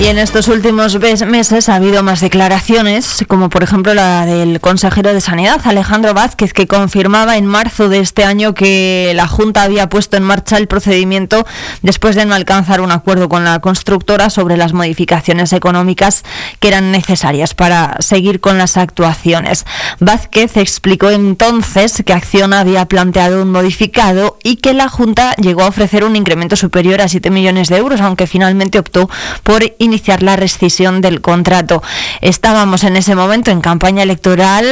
Y en estos últimos meses ha habido más declaraciones, como por ejemplo la del consejero de Sanidad, Alejandro Vázquez, que confirmaba en marzo de este año que la Junta había puesto en marcha el procedimiento después de no alcanzar un acuerdo con la constructora sobre las modificaciones económicas que eran necesarias para seguir con las actuaciones. Vázquez explicó entonces que Acciona había planteado un modificado y que la Junta llegó a ofrecer un incremento superior a 7 millones de euros, aunque finalmente optó por iniciar la rescisión del contrato. Estábamos en ese momento en campaña electoral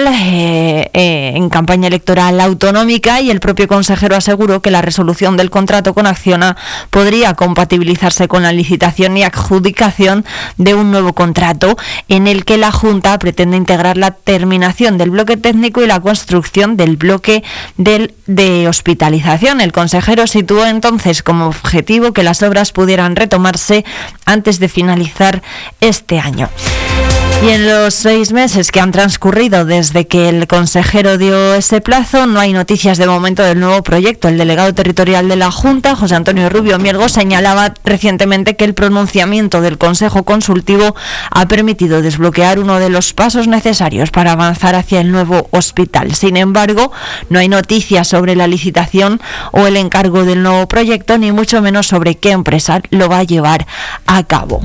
autonómica, y el propio consejero aseguró que la resolución del contrato con Acciona podría compatibilizarse con la licitación y adjudicación de un nuevo contrato en el que la Junta pretende integrar la terminación del bloque técnico y la construcción del bloque de hospitalización. El consejero situó entonces como objetivo que las obras pudieran retomarse antes de finalizar este año. Y en los 6 meses que han transcurrido desde que el consejero dio ese plazo, no hay noticias de momento del nuevo proyecto. El delegado territorial de la Junta, José Antonio Rubio Mielgo, señalaba recientemente que el pronunciamiento del Consejo Consultivo ha permitido desbloquear uno de los pasos necesarios para avanzar hacia el nuevo hospital. Sin embargo, no hay noticias sobre la licitación o el encargo del nuevo proyecto, ni mucho menos sobre qué empresa lo va a llevar a cabo.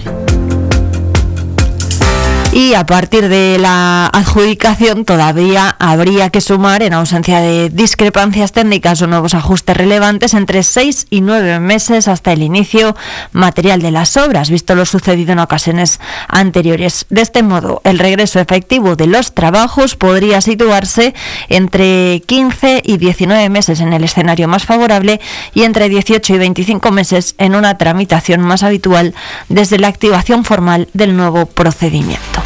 Y a partir de la adjudicación todavía habría que sumar, en ausencia de discrepancias técnicas o nuevos ajustes relevantes, entre 6 y 9 meses hasta el inicio material de las obras, visto lo sucedido en ocasiones anteriores. De este modo, el regreso efectivo de los trabajos podría situarse entre 15 y 19 meses en el escenario más favorable y entre 18 y 25 meses en una tramitación más habitual desde la activación formal del nuevo procedimiento.